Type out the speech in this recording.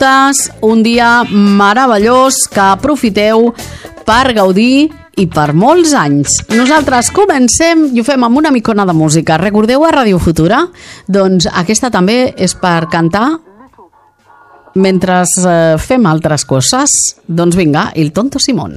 dubtes, un dia meravellós que aprofiteu per gaudir i per molts anys. Nosaltres comencem i ho fem amb una micona de música. Recordeu a Ràdio Futura? Doncs aquesta també és per cantar mentre fem altres coses. Doncs vinga, Il Tonto Simón.